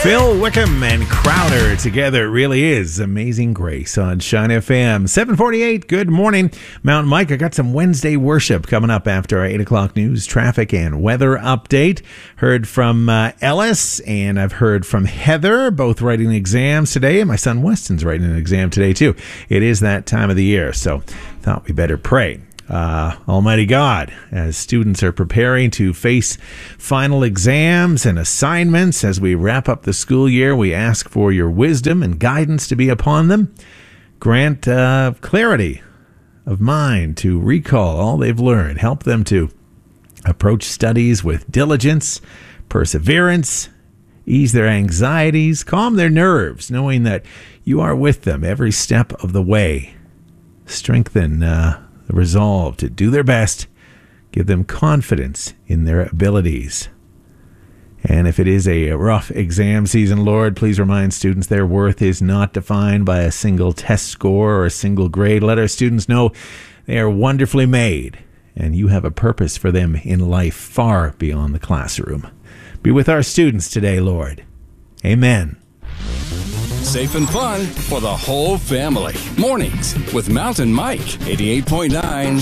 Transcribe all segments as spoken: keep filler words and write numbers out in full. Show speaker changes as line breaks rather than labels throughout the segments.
Phil Wickham and Crowder together. It really is Amazing Grace on Shine F M. seven forty-eight, good morning. Mountain Mike, I got some Wednesday worship coming up after our eight o'clock news, traffic, and weather update. Heard from uh, Ellis, and I've heard from Heather, both writing exams today, and my son Weston's writing an exam today, too. It is that time of the year, so thought we better pray. Uh, Almighty God, as students are preparing to face final exams and assignments as we wrap up the school year, we ask for your wisdom and guidance to be upon them. Grant uh, clarity of mind to recall all they've learned. Help them to approach studies with diligence, perseverance, ease their anxieties, calm their nerves, knowing that you are with them every step of the way. Strengthen uh, the resolve to do their best. Give them confidence in their abilities. And if it is a rough exam season, Lord, please remind students their worth is not defined by a single test score or a single grade. Let our students know they are wonderfully made, and you have a purpose for them in life far beyond the classroom. Be with our students today, Lord. Amen.
Safe and fun for the whole family. Mornings with Mountain Mike, eighty-eight point nine.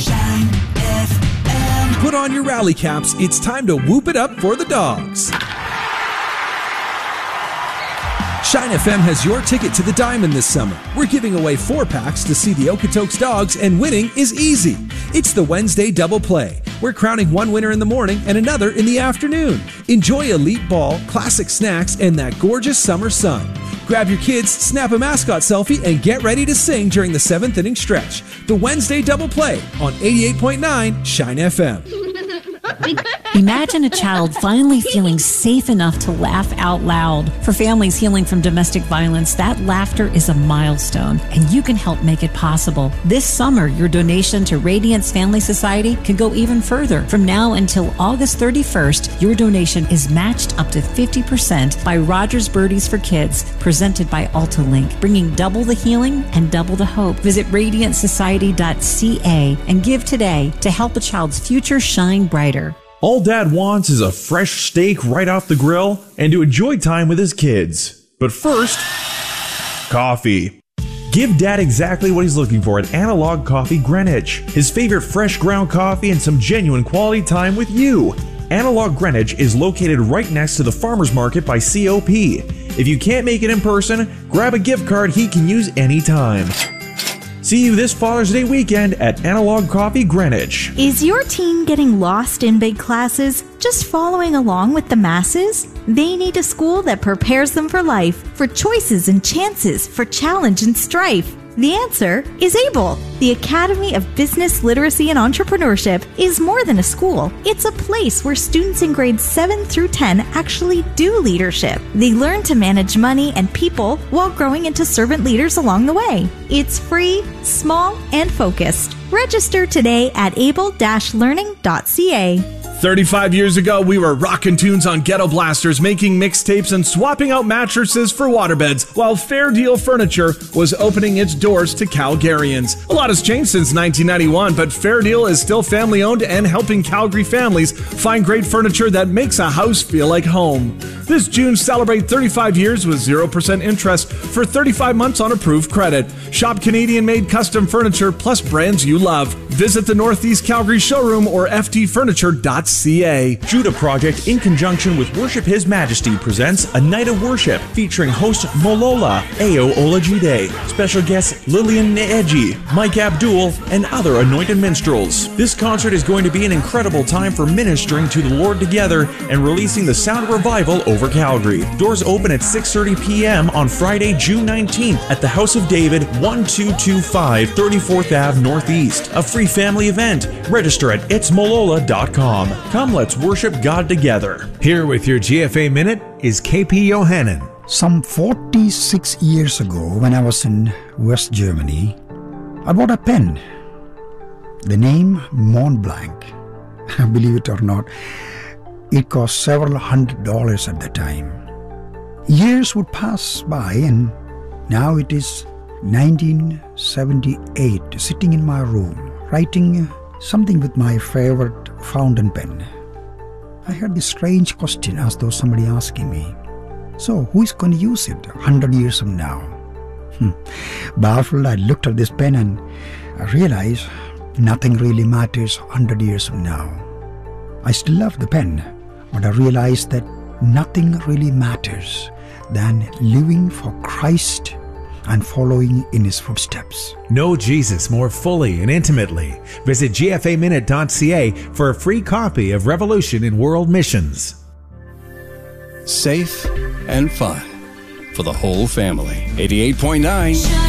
Put on your rally caps. It's time to whoop it up for the dogs. Shine F M has your ticket to the Diamond this summer. We're giving away four packs to see the Okotoks Dogs, and winning is easy. It's the Wednesday double play. We're crowning one winner in the morning and another in the afternoon. Enjoy elite ball, classic snacks, and that gorgeous summer sun. Grab your kids, snap a mascot selfie, and get ready to sing during the seventh inning stretch. The Wednesday double play on eighty-eight point nine Shine F M.
Imagine a child finally feeling safe enough to laugh out loud. For families healing from domestic violence, that laughter is a milestone, and you can help make it possible. This summer, your donation to Radiance Family Society can go even further. From now until August thirty-first, your donation is matched up to fifty percent by Rogers Birdies for Kids, presented by AltaLink, bringing double the healing and double the hope. Visit radiant society dot c a and give today to help a child's future shine brighter.
All Dad wants is a fresh steak right off the grill and to enjoy time with his kids. But first, coffee. Give Dad exactly what he's looking for at Analog Coffee Greenwich. His favorite fresh ground coffee and some genuine quality time with you. Analog Greenwich is located right next to the Farmers Market by C O P. If you can't make it in person, grab a gift card he can use anytime. See you this Father's Day weekend at Analog Coffee Greenwich.
Is your teen getting lost in big classes, just following along with the masses? They need a school that prepares them for life, for choices and chances, for challenge and strife. The answer is ABLE. The Academy of Business Literacy and Entrepreneurship is more than a school. It's a place where students in grades seven through ten actually do leadership. They learn to manage money and people while growing into servant leaders along the way. It's free, small, and focused. Register today at able dash learning dot c a.
thirty-five years ago, we were rockin' tunes on Ghetto Blasters, making mixtapes and swapping out mattresses for waterbeds, while Fair Deal Furniture was opening its doors to Calgarians. A lot has changed since nineteen ninety-one, but Fair Deal is still family-owned and helping Calgary families find great furniture that makes a house feel like home. This June, celebrate thirty-five years with zero percent interest for thirty-five months on approved credit. Shop Canadian-made custom furniture plus brands you love. Visit the Northeast Calgary showroom or f t furniture dot c a.
Judah Project, in conjunction with Worship His Majesty, presents a night of worship featuring host Molola, Ayo Olajide, special guests Lillian Neeji, Mike Abdul, and other anointed minstrels. This concert is going to be an incredible time for ministering to the Lord together and releasing the sound of revival over Calgary. Doors open at six thirty p.m. on Friday, June nineteenth at the House of David, twelve twenty-five thirty-fourth Avenue Northeast. A free family event. Register at its molola dot com. Come, let's worship God together.
Here with your G F A Minute is K P Johannan.
Some forty-six years ago, when I was in West Germany, I bought a pen. The name Mont Blanc. Believe it or not, it cost several hundred dollars at the time. Years would pass by, and now it is nineteen seventy-eight, sitting in my room, writing something with my favorite fountain pen. I heard this strange question as though somebody asking me, So who is going to use it one hundred years from now? Hmm. Baffled, I looked at this pen and I realized nothing really matters one hundred years from now. I still love the pen, but I realized that nothing really matters than living for Christ and following in His footsteps.
Know Jesus more fully and intimately. Visit G F A minute dot C A for a free copy of Revolution in World Missions.
Safe and fun for the whole family. eighty-eight point nine